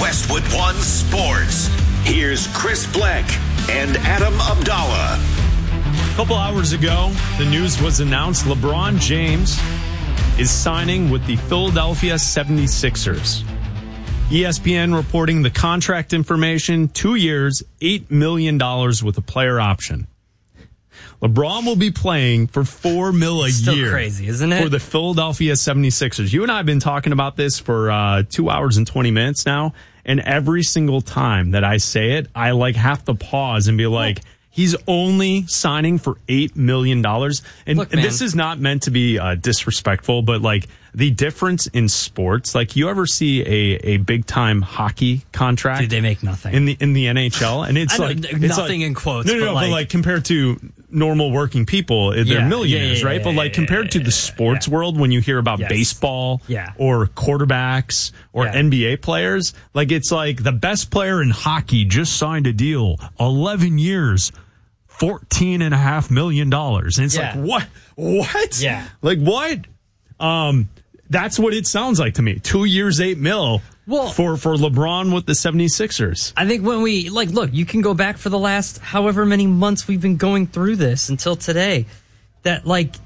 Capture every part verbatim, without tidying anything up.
Westwood One Sports. Here's Chris Bleck and Adam Abdallah. A couple hours ago, the news was announced LeBron James is signing with the Philadelphia seventy-sixers. E S P N reporting the contract information, two years, eight million dollars with a player option. LeBron will be playing for four mil a Still year. Crazy, isn't it? For the Philadelphia seventy-sixers. You and I have been talking about this for uh, two hours and twenty minutes now. And every single time that I say it, I like have to pause and be like, he's only signing for eight million dollars. And, Look, and this is not meant to be uh, disrespectful, but like the difference in sports, like you ever see a, a big time hockey contract? Dude, they make nothing in the in the N H L, and it's I know, like nothing it's like, in quotes. No, no, but no, like, but like compared to normal working people, they're Yeah, millionaires, yeah, yeah, right? yeah, but like yeah, compared yeah, to the yeah, sports yeah. world, when you hear about Yes. baseball, Yeah. or quarterbacks or Yeah. N B A players, like it's like the best player in hockey just signed a deal, eleven years. Fourteen and a half million dollars. And it's Yeah. like, what? What? Yeah. Like, what? Um, that's what it sounds like to me. Two years, eight mil Well- for, for LeBron with the seventy-sixers. I think when we, like, look, you can go back for the last however many months we've been going through this until today. That, like,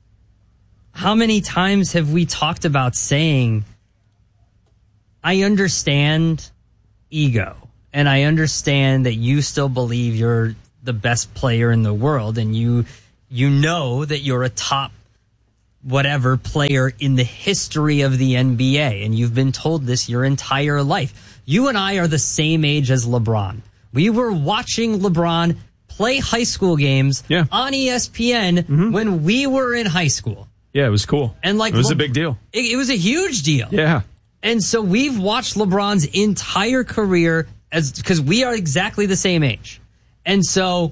how many times have we talked about saying, I understand ego, and I understand that you still believe you're the best player in the world, and you you know that you're a top whatever player in the history of the N B A, and you've been told this your entire life. You and I are the same age as LeBron. We were watching LeBron play high school games Yeah. on E S P N mm-hmm. when we were in high school. Yeah, it was cool. And like it was Le- a big deal. It, it was a huge deal. Yeah. And so we've watched LeBron's entire career as because we are exactly the same age. And so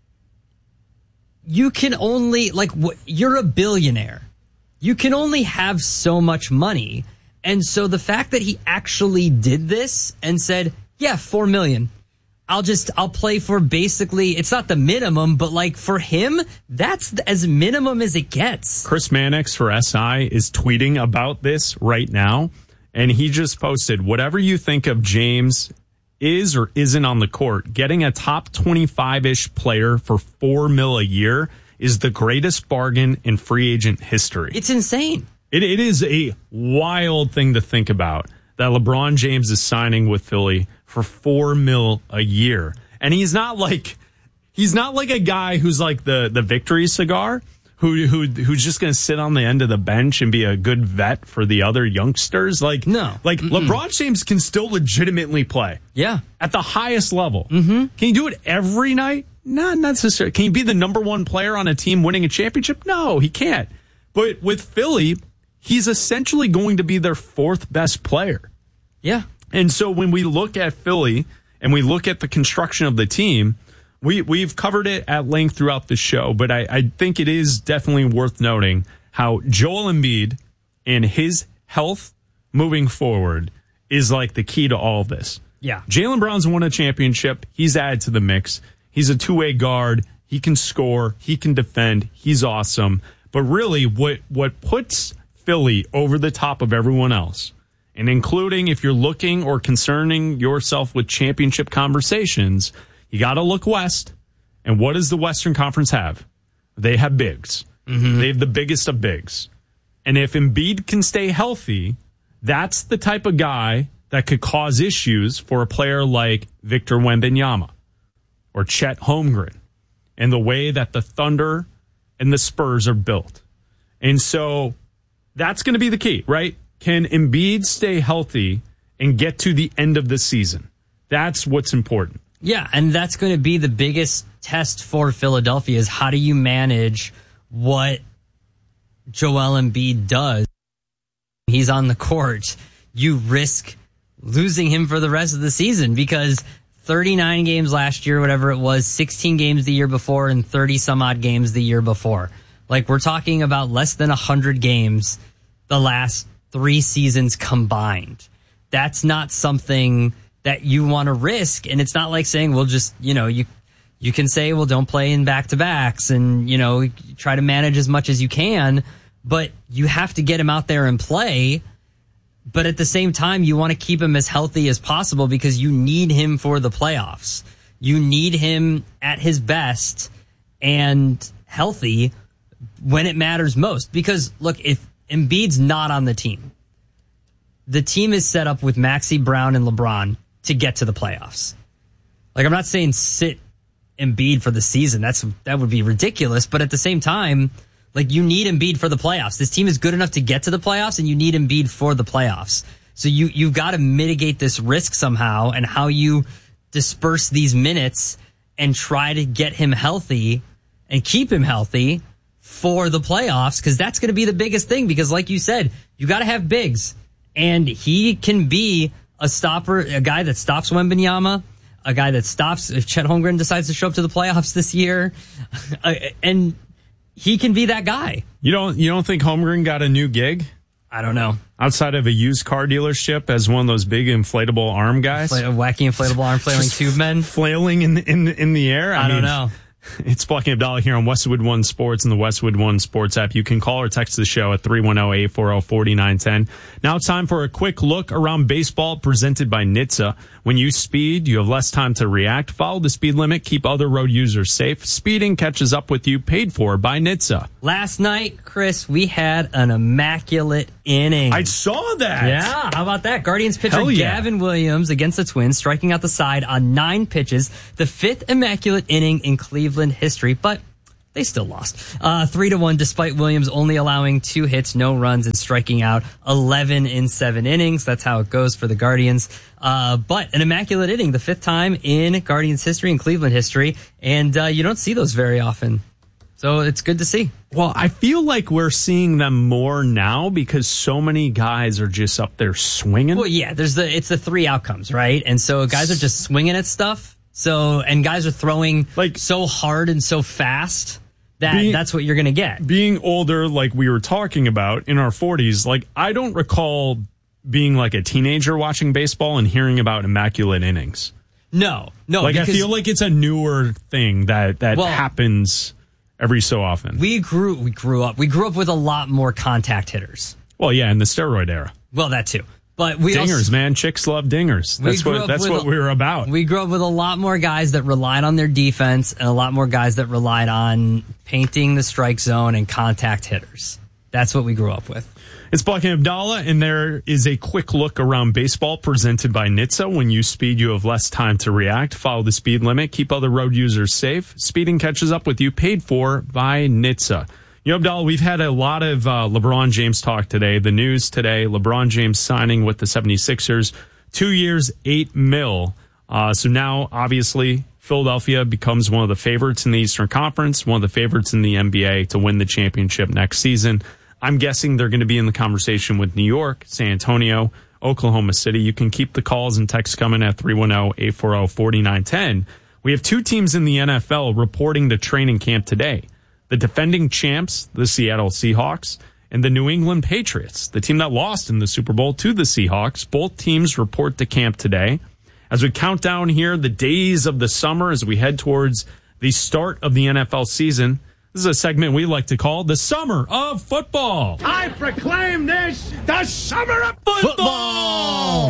you can only, like, you're a billionaire. You can only have so much money. And so the fact that he actually did this and said, yeah, four million. I'll just, I'll play for basically, it's not the minimum, but like for him, that's as minimum as it gets. Chris Mannix for S I is tweeting about this right now. And he just posted, whatever you think of James is or isn't on the court, getting a top twenty-five-ish player for four mil a year is the greatest bargain in free agent history. It's insane. It, it is a wild thing to think about that LeBron James is signing with Philly for four mil a year. And he's not like, he's not like a guy who's like the, the victory cigar who, who, who's just going to sit on the end of the bench and be a good vet for the other youngsters. Like, no, like Mm-mm. LeBron James can still legitimately play. Yeah. At the highest level. Mm-hmm. Can you do it every night? Not necessarily. Can he be the number one player on a team winning a championship? No, he can't. But with Philly, he's essentially going to be their fourth best player. Yeah. And so when we look at Philly and we look at the construction of the team, we, we've covered it at length throughout the show, but I, I think it is definitely worth noting how Joel Embiid and his health moving forward is like the key to all of this. Yeah. Jaylen Brown's won a championship. He's added to the mix. He's a two-way guard. He can score. He can defend. He's awesome. But really, what, what puts Philly over the top of everyone else, and including if you're looking or concerning yourself with championship conversations, you got to look west. And what does the Western Conference have? They have bigs. Mm-hmm. They have the biggest of bigs. And if Embiid can stay healthy, that's the type of guy that could cause issues for a player like Victor Wembanyama or Chet Holmgren and the way that the Thunder and the Spurs are built. And so that's going to be the key, right? Can Embiid stay healthy and get to the end of the season? That's what's important. Yeah, and that's going to be the biggest test for Philadelphia is how do you manage what Joel Embiid does? He's on the court. You risk losing him for the rest of the season because thirty-nine games last year, whatever it was, sixteen games the year before, and thirty some odd games the year before. Like, we're talking about less than one hundred games the last three seasons combined. That's not something that you want to risk. And it's not like saying, well, just, you know, you you can say, well, don't play in back-to-backs and, you know, try to manage as much as you can. But you have to get him out there and play But at the same time, you want to keep him as healthy as possible because you need him for the playoffs. You need him at his best and healthy when it matters most. Because, look, if Embiid's not on the team, the team is set up with Maxey, Brown, and LeBron to get to the playoffs. Like, I'm not saying sit Embiid for the season. That's that would be ridiculous. But at the same time, like, you need Embiid for the playoffs. This team is good enough to get to the playoffs, and you need Embiid for the playoffs. So you, you've got to mitigate this risk somehow, and how you disperse these minutes and try to get him healthy and keep him healthy for the playoffs, because that's going to be the biggest thing. Because like you said, you got to have bigs, and he can be a stopper, a guy that stops Wembanyama, a guy that stops if Chet Holmgren decides to show up to the playoffs this year, and he can be that guy. You don't you don't think Holmgren got a new gig? I don't know. Outside of a used car dealership as one of those big inflatable arm guys? Infl- wacky inflatable arm flailing tube men? Flailing in, in, in the air? I, I mean, don't know. It's Black and Abdallah here on Westwood One Sports and the Westwood One Sports app. You can call or text the show at three one zero, eight four zero, four nine one zero. Now it's time for a quick look around baseball presented by N H T S A. When you speed, you have less time to react. Follow the speed limit. Keep other road users safe. Speeding catches up with you. Paid for by N H T S A. Last night, Chris, we had an immaculate inning. I saw that. Yeah, how about that? Guardians pitcher yeah. Gavin Williams against the Twins, striking out the side on nine pitches. The fifth immaculate inning in Cleveland history, but they still lost. Uh, three to one, despite Williams only allowing two hits, no runs, and striking out eleven in seven innings. That's how it goes for the Guardians. Uh, but an immaculate inning, the fifth time in Guardians history and Cleveland history, and uh, you don't see those very often. So it's good to see. Well, I feel like we're seeing them more now because so many guys are just up there swinging. Well, yeah, there's the it's the three outcomes, right? And so guys are just swinging at stuff. So and guys are throwing like so hard and so fast that being, that's what you're going to get. Being older, like we were talking about in our forties, like I don't recall being like a teenager watching baseball and hearing about immaculate innings. No, no. Like I feel like it's a newer thing that that well, happens every so often. We grew we grew up we grew up with a lot more contact hitters. Well, yeah, in the steroid era. Well, that too. But we dingers, also, man, chicks love dingers. That's what that's what a, we were about. We grew up with a lot more guys that relied on their defense and a lot more guys that relied on painting the strike zone and contact hitters. That's what we grew up with. It's Black and Abdallah, and there is a quick look around baseball presented by N H T S A. When you speed, you have less time to react. Follow the speed limit. Keep other road users safe. Speeding catches up with you. Paid for by N H T S A. You know, Abdallah, we've had a lot of uh, LeBron James talk today. The news today, LeBron James signing with the seventy-sixers. Two years, eight mil. Uh, so now, obviously, Philadelphia becomes one of the favorites in the Eastern Conference, one of the favorites in the N B A to win the championship next season. I'm guessing they're going to be in the conversation with New York, San Antonio, Oklahoma City. You can keep the calls and texts coming at three one zero, eight four zero, four nine one zero. We have two teams in the N F L reporting to training camp today. The defending champs, the Seattle Seahawks, and the New England Patriots, the team that lost in the Super Bowl to the Seahawks. Both teams report to camp today. As we count down here the days of the summer as we head towards the start of the N F L season, this is a segment we like to call the Summer of Football. I proclaim this the Summer of Football! Football!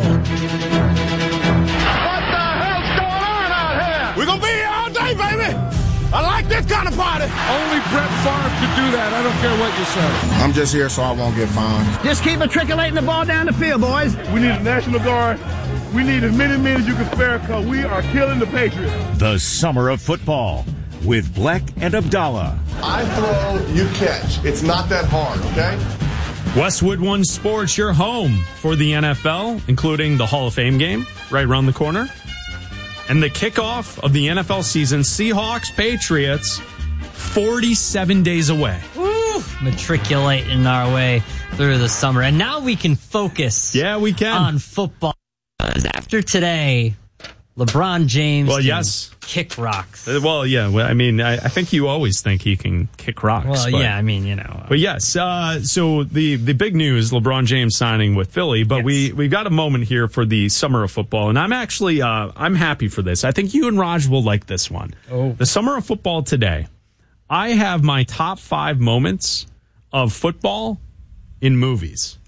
What the hell's going on out here? We're going to be here all day, baby! I like this kind of party. Only Brett Favre could do that. I don't care what you say. I'm just here so I won't get fined. Just keep matriculating the ball down the field, boys. We need a National Guard. We need as many men as you can spare because we are killing the Patriots. The Summer of Football with Black and Abdallah. I throw, you catch. It's not that hard, okay? Westwood One Sports, your home for the N F L, including the Hall of Fame game right around the corner. And the kickoff of the N F L season, Seahawks, Patriots, forty-seven days away. Woo! Matriculating our way through the summer. And now we can focus yeah, we can. on football. After today, LeBron James well, can yes. kick rocks. Well, yeah. Well, I mean, I, I think you always think he can kick rocks. Well, but, yeah, I mean, you know. But yes, uh, so the, the big news, LeBron James signing with Philly, but yes. we, we got a moment here for the Summer of Football, and I'm actually, uh, I'm happy for this. I think you and Raj will like this one. Oh. The Summer of Football today, I have my top five moments of football in movies.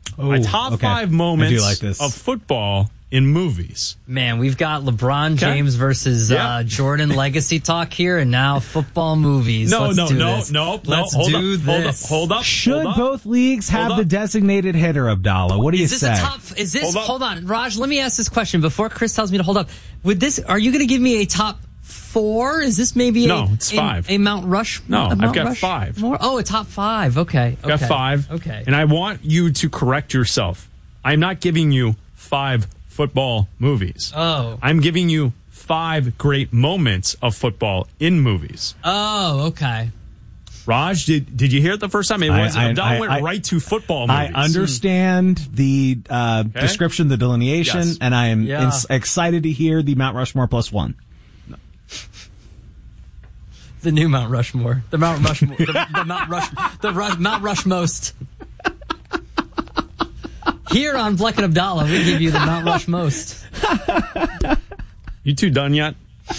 Oh, My top okay. five moments I do like this. of football in movies. Man, we've got LeBron Okay. James versus Yep. uh, Jordan legacy talk here, and now football movies. No, Let's no, do no, this. no, Let's no. Hold do up, this. hold up, hold up. Should hold up. both leagues have Hold the up. designated hitter, Abdallah? What do you Is this say? a top? Is this? Hold Hold, up. on, Raj. Let me ask this question before Chris tells me to hold up. Would this? Are you going to give me a top four? Is this maybe No, a, it's a- five. A, Mount Rush? No, a I've Mount got Rush five. More? Oh, a top five. Okay, okay. Got five. Okay. And I want you to correct yourself. I'm not giving you five football movies. Oh. I'm giving you five great moments of football in movies. Oh, okay. Raj, did did you hear it the first time? It was I- I- Abdallah I- went I- right to football I movies. understand the uh, description, the delineation, Yes. and I am Yeah. ins- excited to hear the Mount Rushmore plus one. The new Mount Rushmore. The Mount Rushmore. the, the Mount Rush. The Ru- Mount Rushmost. Here on Bleck and Abdallah, we give you the Mount Rushmost. You two done yet?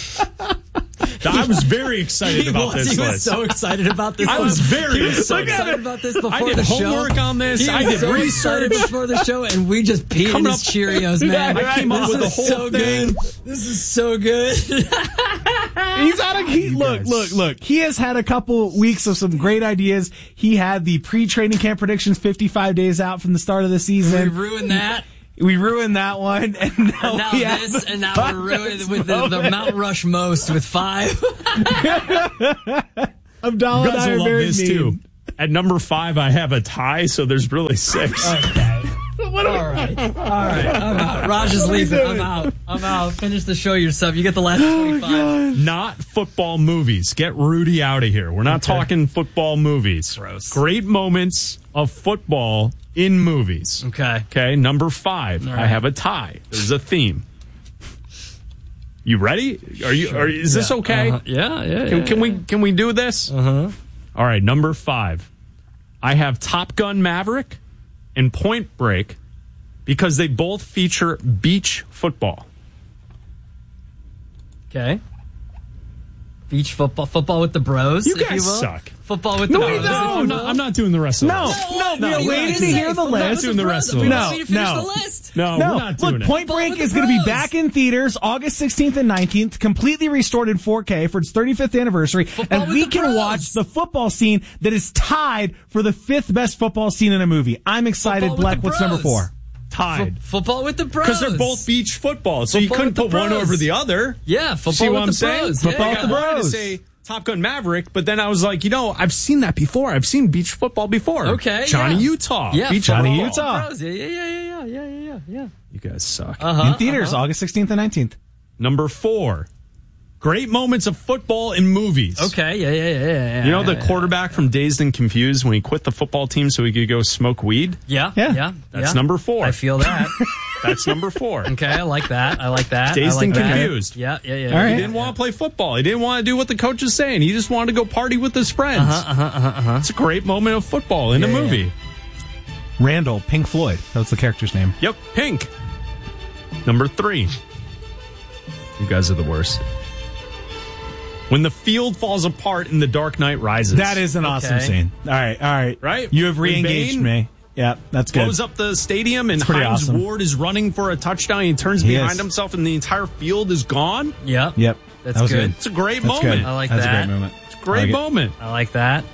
I was very excited He about was, this he was list. so excited about this. I was very he was so excited. excited about this before I did the show. homework on this. He I was did so research. excited before the show, and we just peed in Coming his up- Cheerios, man. I came up This with the is whole so thing. Good. This is so good. He's had a he, look, guys. look, look. He has had a couple weeks of some great ideas. He had the pre-training camp predictions fifty-five days out from the start of the we season. ruined that. We ruined that one, and now, And now we have this, the and now five we're ruined best with the, the moments. Mount Rush most with five. Abdallah You and guys I will are love very this mean. too. At number five, I have a tie, so there's really six. All right. All right. I'm out. Raj is leaving. I'm out. I'm out. Finish the show yourself. You get the last twenty-five. Not football movies. Get Rudy out of here. We're not talking football movies. Gross. Great moments of football in movies. Okay. Okay, number five. All I right. have a tie. There's a theme. You ready? Are you? Are, is this okay? Uh-huh. Yeah, yeah, Can, yeah. can we? Can we do this? Uh huh. All right, number five. I have Top Gun Maverick and Point Break because they both feature beach football. Okay. Beach football, football with the bros. You if guys you will. suck. Football with the No, bros. no, I'm not, I'm not doing the rest of No, this. no, No, we you waited didn't to say hear the football list. with doing the bros. rest of We it. want No, you to finish no. the list. No, No, we're not doing look, it. Point Football Break with the is going to be pros. back in theaters August sixteenth and nineteenth, completely restored in four K for its thirty-fifth anniversary. Football and with we the can pros. watch the football scene that is tied for the fifth best football scene in a movie. I'm excited. Football with Black, the what's number pros. four? Tied. Football with the bros. Because they're both beach football, so you Football couldn't with the put one pros. over the other. Yeah, football See with what the I'm saying? pros. Football yeah, with the yeah. I wanted to bros. say Top Gun Maverick, but then I was like, you know, I've seen that before. I've seen beach football before. Okay, Johnny yeah. Utah. Yeah, beach Johnny football. Utah. Bros. Yeah, yeah, yeah, yeah, yeah, yeah, yeah, yeah. You guys suck. Uh-huh, in theaters uh-huh. August sixteenth and nineteenth. Number four. Great moments of football in movies. Okay, yeah, yeah, yeah, yeah. You know the yeah, quarterback from Dazed and Confused when he quit the football team so he could go smoke weed? Yeah, Yeah. yeah. That's yeah. number four. I feel that. That's number four. Okay, I like that. I like that. Dazed I like and that. Confused. Yeah, yeah, yeah. All right. He didn't want to play football. He didn't want to do what the coach is saying. He just wanted to go party with his friends. Uh-huh, uh-huh, uh-huh, uh-huh. It's a great moment of football in Yeah, a yeah, movie. Randall, Pink Floyd. That's the character's name. Yep, Pink. Number three. You guys are the worst. When the field falls apart in The Dark Knight Rises. That is an awesome Okay. scene. All right, all right. Right? You have When re-engaged Bane me. Yeah, that's good. blows up the stadium and pretty Hines awesome. Ward is running for a touchdown. He turns He behind is. himself and the entire field is gone. Yep. Yep. That's that was good. It's a great That's moment. good. I like That's that. a great moment. It's a great I like it. moment. I like that.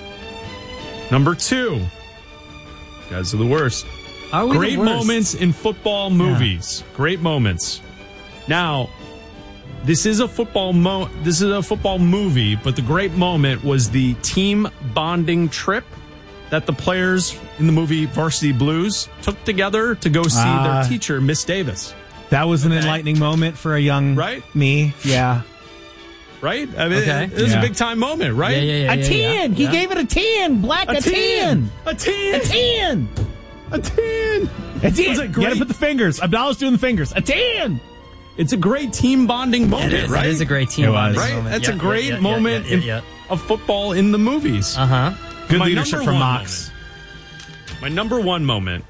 Number two. You guys are the worst. How are we the Great worst? moments in football movies. Great moments. Now, this is a football mo this is a football movie, but the great moment was the team bonding trip that the players in the movie Varsity Blues took together to go see Ah. their teacher, Miss Davis. That was an enlightening moment for a young Right? me. Yeah. Right? I mean, Okay. it, it was Yeah. a big time moment, right? Yeah, yeah, yeah. A yeah, ten. yeah. He Yeah. gave it a ten. Black a, A ten. ten. A ten. A ten. A ten. A ten. Was it You great? gotta put the fingers. Abdallah's doing the fingers. A ten. It's a great team bonding moment, It is, right? it is a great team It was. bonding Right? moment. That's Yeah, a great yeah, yeah, moment yeah, yeah, yeah. in- of football in the movies. Uh-huh. Good My leadership number from one Mox. moment. My number one moment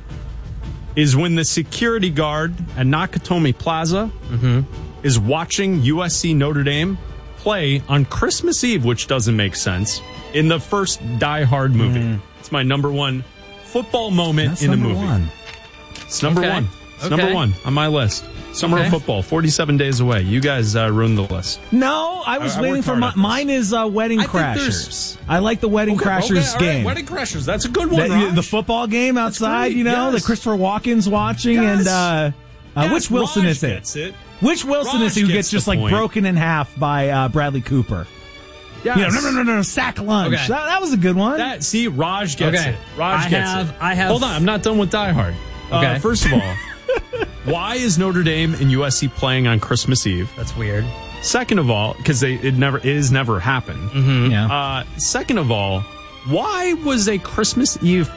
is when the security guard at Nakatomi Plaza is watching U S C Notre Dame play on Christmas Eve, which doesn't make sense, in the first Die Hard movie. It's my number one football moment That's in the number movie. one. It's number Okay. one. It's Okay. number one on my list. Summer Okay. of football, forty-seven days away. You guys uh, ruined the list. No, I was I- I waiting worked for hard my, at this. mine. Is uh, Wedding I think Crashers. there's- I like the Wedding Okay, Crashers okay, all right. game. Wedding Crashers. That's a good one, The, Raj. the football game outside, great, you know, yes. the Christopher Walken's watching, Yes. and uh, uh, Yes, which Wilson Raj is it? gets it. Which Wilson Raj is it who gets gets just the like point. broken in half by uh, Bradley Cooper? Yes. You know, no, no, no, no, no, sack lunch. Okay. That, that was a good one. That, see, Raj gets Okay. it. Raj I gets have- it. I have- Hold on, I'm not done with Die Hard. Okay. Uh, first of all, why is Notre Dame and U S C playing on Christmas Eve? That's weird. Second of all, because it never it has never happened. Mm-hmm. yeah. Uh, second of all, why was a Christmas Eve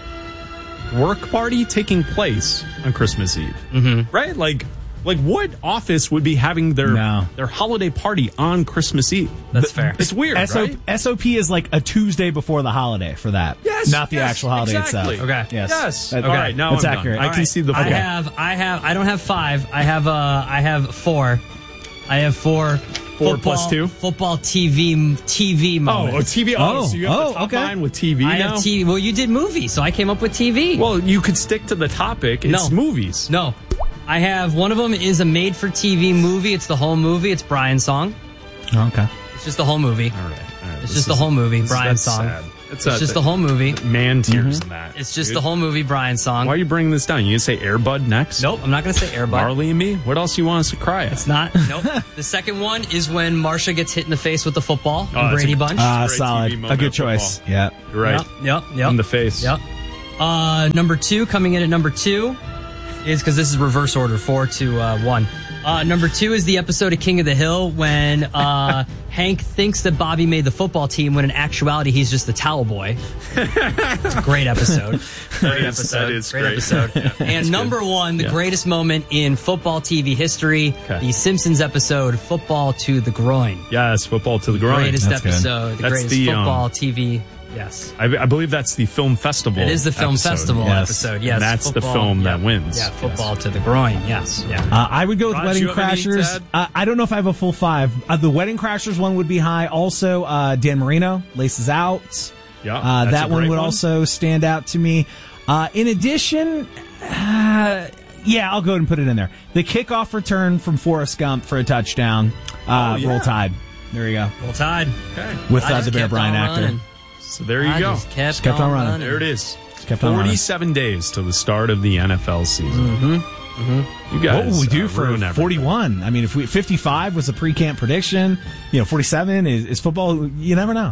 work party taking place on Christmas Eve? Mm-hmm. Right? Like, like what office would be having their No. their holiday party on Christmas Eve? That's fair. It's weird, S O- right? S O P is like a Tuesday before the holiday for that. Yes, Not the yes, actual holiday exactly. itself. Okay. Yes. Yes. That- All right, now That's I'm done. accurate. I All can see the I point. have, I have, I don't have five. I have, uh, I have four. I have four. Four football, plus two? Football T V, T V Oh, moments. oh, T V. Oh, Oh, so you have oh, the top okay. line with T V I now? have T V. Well, you did movies, so I came up with T V. Well, you could stick to the topic. It's No. movies. No. I have, one of them is a made-for-T V movie. It's the whole movie. It's Brian's song. Okay. It's just the whole movie. All right. All right. It's This just the is- whole movie, this- Brian's that's song. sad. It's, It's uh, just the whole movie. Man tears in that. It's just dude. the whole movie, Brian's song. Why are you bringing this down? You gonna say Airbud next? Nope, I'm not going to say Airbud. Marley and Me? What else you want us to cry at? It's not. Nope. The second one is when Marsha gets hit in the face with the football Oh, in that's Brady a- Bunch. Uh, Great T V solid. moment A good of choice. football. Yeah. You're right. Yep, yep, yep. In the face. Yep. Uh, number two, coming in at number two, is because this is reverse order, four to uh, one. Uh, number two is the episode of King of the Hill when uh, Hank thinks that Bobby made the football team when in actuality he's just the towel boy. It's a great episode. Great is- episode. that is great, great. episode. Yeah, and number one, the Yeah. greatest moment in football T V history, Okay. the Simpsons episode, Football to the Groin. Yes, football to the groin. Greatest That's good. episode, the That's greatest the, um, football T V. Yes. I, I believe that's the film festival. It is the film episode. festival Yes. episode. Yes, And that's the football, film that yeah. wins. Yeah, football to the groin. Yes, yeah. Uh, I would go with Raj, Wedding you have any to Crashers. add? Uh, I don't know if I have a full five. Uh, the Wedding Crashers one would be high. Also, uh, Dan Marino, Laces Out. Yeah, uh, that's that a one great would one. also stand out to me. Uh, in addition, uh, yeah, I'll go ahead and put it in there. The kickoff return from Forrest Gump for a touchdown. Uh, Oh, yeah. Roll Tide. There you go. Roll Tide. Okay. With I uh, just the Bear kept Bryant on actor. running. So there you I go. Just kept, Just kept on running. There it is. kept on running. forty-seven days till the start of the N F L season. Mm-hmm. You guys. What will we do uh, for ruin everything. forty-one? I mean, if we fifty-five was a pre-camp prediction, you know, forty-seven is, is football. You never know.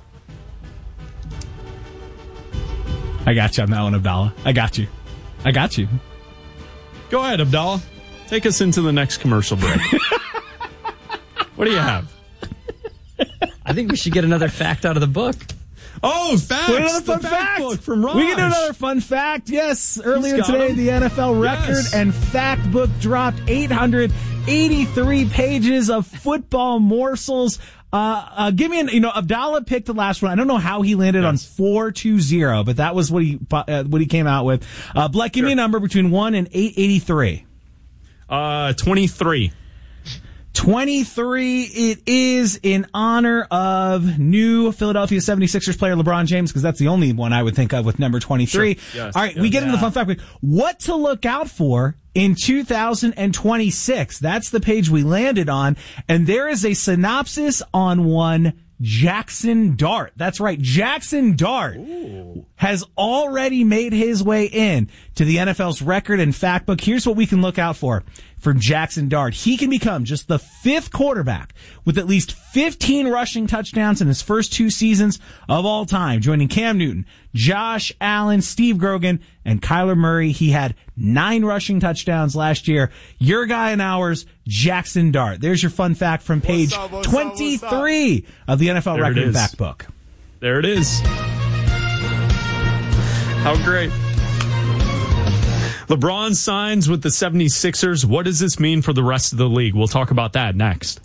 I got you on that one, Abdallah. I got you. I got you. Go ahead, Abdallah. Take us into the next commercial break. What do you have? I think we should get another fact out of the book. Oh, facts. Wait, another fun the fact book from Raj. We can do another fun fact. Yes, earlier got today, them. the N F L record Yes. and fact book dropped eight hundred eighty-three pages of football morsels. Uh, uh, give me an, you know, Abdallah picked the last one. I don't know how he landed on Yes. four two zero, but that was what he, uh, what he came out with. Uh, Black, give me a Sure. number between one and eight eighty-three. Uh, twenty-three. twenty-three it is in honor of new Philadelphia seventy-sixers player LeBron James, because that's the only one I would think of with number twenty-three. Sure. Yes. All right, we Yes. get into the fun fact. What to look out for in two thousand twenty-six? That's the page we landed on, and there is a synopsis on one Jackson Dart. That's right, Jackson Dart Ooh. has already made his way in to the N F L's record and fact book. Here's what we can look out for from Jackson Dart. He can become just the fifth quarterback with at least fifteen rushing touchdowns in his first two seasons of all time, joining Cam Newton, Josh Allen, Steve Grogan, and Kyler Murray. He had nine rushing touchdowns last year. Your guy and ours, Jackson Dart. There's your fun fact from page What's up, what's up, what's up? twenty-three of the N F L There it record and is. fact book. There it is. How great. LeBron signs with the seventy-sixers. What does this mean for the rest of the league? We'll talk about that next.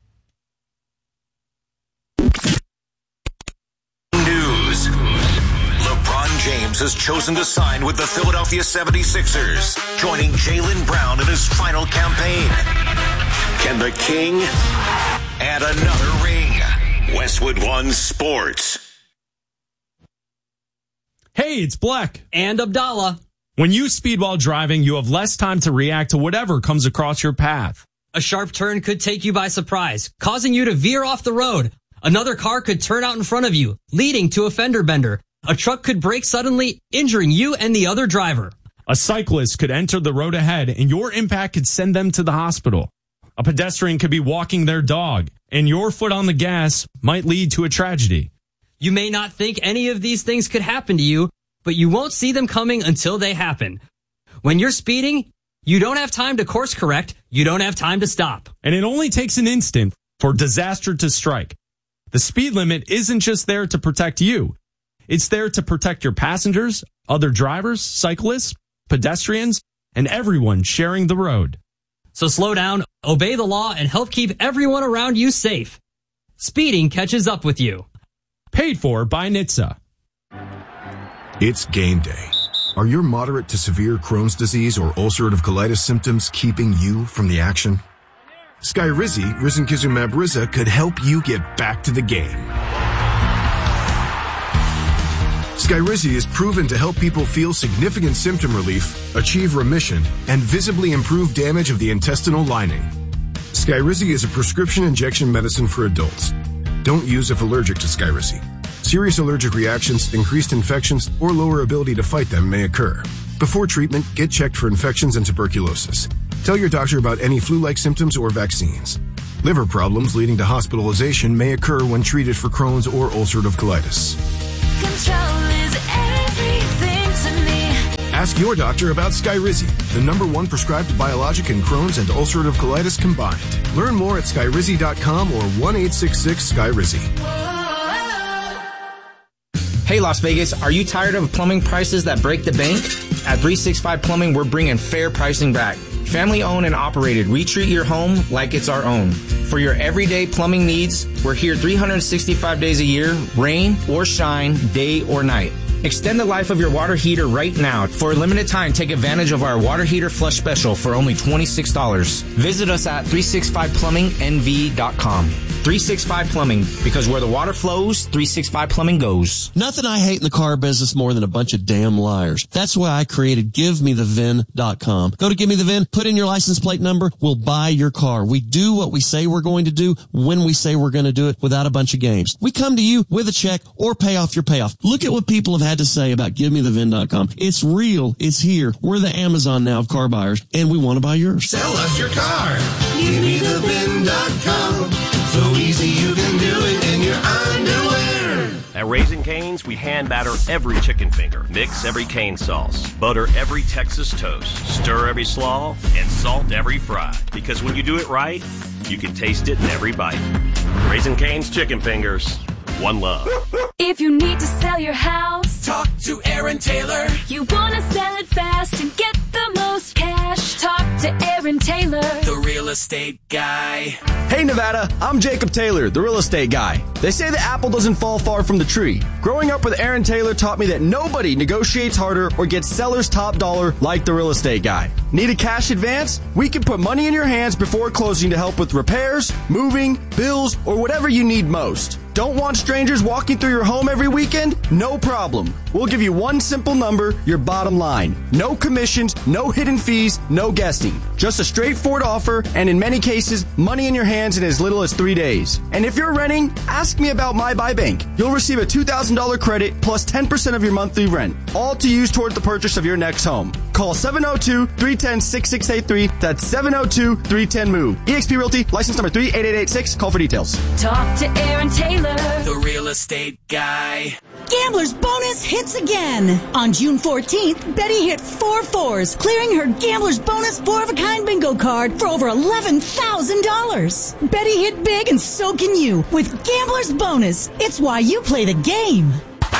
News. LeBron James has chosen to sign with the Philadelphia seventy-sixers, joining Jaylen Brown in his final campaign. Can the King add another ring? Westwood One Sports. Hey, it's Black. And Abdallah. When you speed while driving, you have less time to react to whatever comes across your path. A sharp turn could take you by surprise, causing you to veer off the road. Another car could turn out in front of you, leading to a fender bender. A truck could brake suddenly, injuring you and the other driver. A cyclist could enter the road ahead, and your impact could send them to the hospital. A pedestrian could be walking their dog, and your foot on the gas might lead to a tragedy. You may not think any of these things could happen to you, but you won't see them coming until they happen. When you're speeding, you don't have time to course correct. You don't have time to stop. And it only takes an instant for disaster to strike. The speed limit isn't just there to protect you. It's there to protect your passengers, other drivers, cyclists, pedestrians, and everyone sharing the road. So slow down, obey the law, and help keep everyone around you safe. Speeding catches up with you. Paid for by N H T S A. It's game day. Are your moderate to severe Crohn's disease or ulcerative colitis symptoms keeping you from the action? Skyrizi, risankizumab Riza, could help you get back to the game. Skyrizi is proven to help people feel significant symptom relief, achieve remission, and visibly improve damage of the intestinal lining. Skyrizi is a prescription injection medicine for adults. Don't use if allergic to Skyrizi. Serious allergic reactions, increased infections, or lower ability to fight them may occur. Before treatment, get checked for infections and tuberculosis. Tell your doctor about any flu-like symptoms or vaccines. Liver problems leading to hospitalization may occur when treated for Crohn's or ulcerative colitis. Control is everything to me. Ask your doctor about Skyrizi, the number one prescribed biologic in Crohn's and ulcerative colitis combined. Learn more at skyrizi dot com or one eight six six Skyrizi. Hey Las Vegas, are you tired of plumbing prices that break the bank? At three sixty-five Plumbing, we're bringing fair pricing back. Family owned and operated, we treat your home like it's our own. For your everyday plumbing needs, we're here three hundred sixty-five days a year, rain or shine, day or night. Extend the life of your water heater right now. For a limited time, take advantage of our water heater flush special for only twenty-six dollars. Visit us at three sixty-five plumbing N V dot com. three sixty-five Plumbing, because where the water flows, three sixty-five Plumbing goes. Nothing I hate in the car business more than a bunch of damn liars. That's why I created give me the V I N dot com. Go to Give Me The V I N, put in your license plate number, we'll buy your car. We do what we say we're going to do when we say we're going to do it without a bunch of games. We come to you with a check or pay off your payoff. Look at what people have had to say about Give Me The V I N dot com. It's real. It's here. We're the Amazon now of car buyers, and we want to buy yours. Sell us your car. Give Me The V I N dot com. So easy you can do it in your underwear. At Raising Cane's, we hand batter every chicken finger, mix every cane sauce, butter every Texas toast, stir every slaw, and salt every fry. Because when you do it right, you can taste it in every bite. Raising Cane's chicken fingers. One love. If you need to sell your house, talk to Aaron Taylor. You want to sell it fast and get the most cash, talk to Aaron Taylor, the real estate guy. Hey Nevada, I'm Jacob Taylor, the real estate guy. They say the apple doesn't fall far from the tree. Growing up with Aaron Taylor taught me that nobody negotiates harder or gets seller's top dollar like the real estate guy. Need a cash advance? We can put money in your hands before closing to help with repairs, moving, bills, or whatever you need most. Don't want strangers walking through your home every weekend? No problem. We'll give you one simple number, your bottom line. No commissions, no hidden fees, no guessing. Just a straightforward offer, and in many cases, money in your hands in as little as three days. And if you're renting, ask me about My Buy Bank. You'll receive a two thousand dollars credit plus ten percent of your monthly rent, all to use toward the purchase of your next home. Call seven oh two, three one oh, six six eight three. That's seven oh two, three one oh, M O V E. eXp Realty, license number three eight eight eight six. Call for details. Talk to Aaron Taylor, the real estate guy. Gambler's Bonus hits again. On June fourteenth, Betty hit four fours, clearing her Gambler's Bonus four-of-a-kind bingo card for over eleven thousand dollars. Betty hit big, and so can you with Gambler's Bonus. It's why you play the game.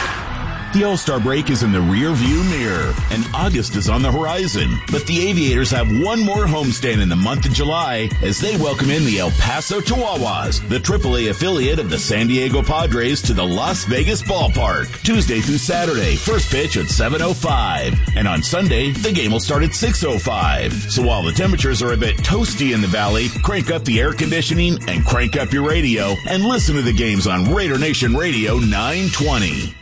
The All-Star break is in the rear-view mirror, and August is on the horizon. But the Aviators have one more homestand in the month of July as they welcome in the El Paso Chihuahuas, the triple A affiliate of the San Diego Padres, to the Las Vegas ballpark. Tuesday through Saturday, first pitch at seven oh five. And on Sunday, the game will start at six oh five. So while the temperatures are a bit toasty in the valley, crank up the air conditioning and crank up your radio and listen to the games on Raider Nation Radio nine twenty.